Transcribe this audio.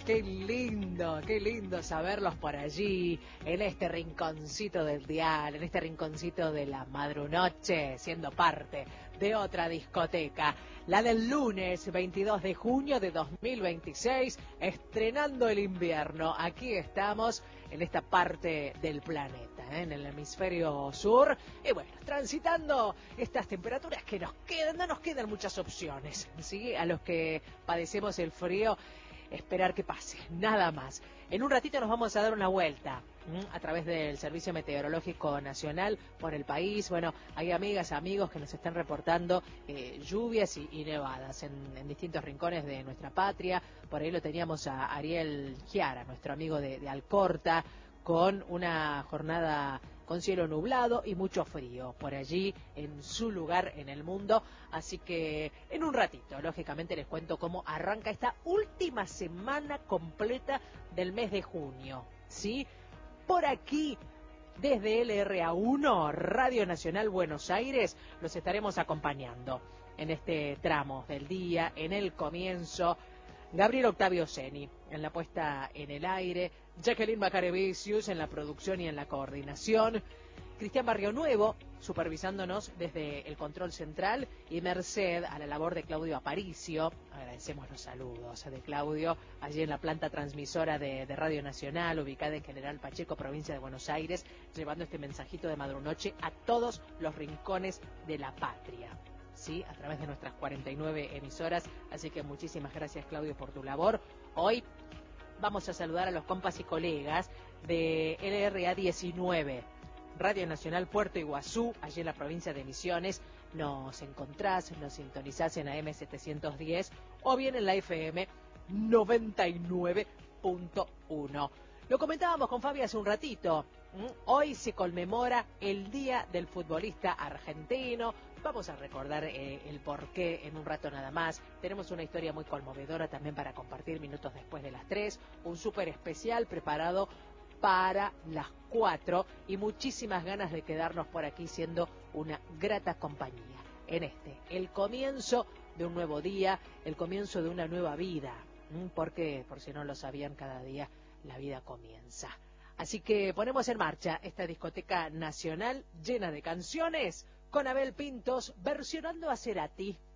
qué lindo saberlos por allí, en este rinconcito del dial, en este rinconcito de la madrunoche, siendo parte de otra discoteca, la del lunes 22 de junio de 2026, estrenando el invierno. Aquí estamos en esta parte del planeta, en el hemisferio sur, y bueno, transitando estas temperaturas que nos quedan, no nos quedan muchas opciones, ¿sí? A los que padecemos el frío, esperar que pase, nada más. En un ratito nos vamos a dar una vuelta a través del Servicio Meteorológico Nacional por el país. Bueno, hay amigas, amigos que nos están reportando lluvias y nevadas en distintos rincones de nuestra patria. Por ahí lo teníamos a Ariel Chiara, nuestro amigo de Alcorta, con una jornada con cielo nublado y mucho frío por allí en su lugar en el mundo. Así que en un ratito, lógicamente, les cuento cómo arranca esta última semana completa del mes de junio, ¿sí? Por aquí, desde LRA1, Radio Nacional Buenos Aires, los estaremos acompañando en este tramo del día, en el comienzo. Gabriel Octavio Seni en la puesta en el aire, Jacqueline Macarevicius en la producción y en la coordinación, Cristian Barrio Nuevo supervisándonos desde el control central, y merced a la labor de Claudio Aparicio. Agradecemos los saludos de Claudio allí en la planta transmisora de Radio Nacional, ubicada en General Pacheco, provincia de Buenos Aires, llevando este mensajito de madrunoche a todos los rincones de la patria, ¿sí? A través de nuestras 49 emisoras. Así que muchísimas gracias, Claudio, por tu labor. Hoy vamos a saludar a los compas y colegas de LRA 19, Radio Nacional Puerto Iguazú, allí en la provincia de Misiones. Nos encontrás, nos sintonizás en AM 710 o bien en la FM 99.1. Lo comentábamos con Fabi hace un ratito. Hoy se conmemora el Día del Futbolista Argentino. Vamos a recordar el porqué en un rato nada más. Tenemos una historia muy conmovedora también para compartir minutos después de las 3. Un súper especial preparado para las 4 y muchísimas ganas de quedarnos por aquí siendo una grata compañía en el comienzo de un nuevo día, el comienzo de una nueva vida, porque por si no lo sabían, cada día la vida comienza. Así que ponemos en marcha esta discoteca nacional llena de canciones con Abel Pintos versionando a Cerati.